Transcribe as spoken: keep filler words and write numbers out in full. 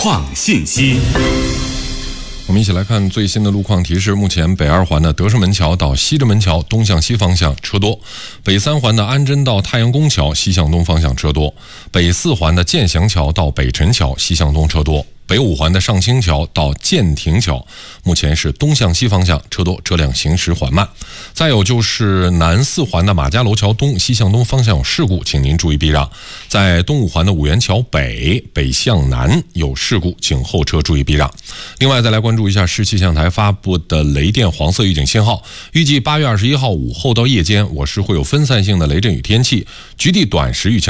况信息。 我们一起来看最新的路况提示。目前北二环的德胜门桥到西直门桥东向西方向车多，北三环的安贞到太阳宫桥西向东方向车多，北四环的建祥桥到北辰桥西向东车多，北五环的上清桥到建亭桥目前是东向西方向车多，车辆行驶缓慢。再有就是南四环的马家楼桥东西向东方向有事故，请您注意避让。在东五环的五元桥北北向南有事故，请后车注意避让。另外再来关注一下市气象台发布的雷电黄色预警信号，预计八月二十一号午后到夜间我市会有分散性的雷阵雨天气，局地短时雨强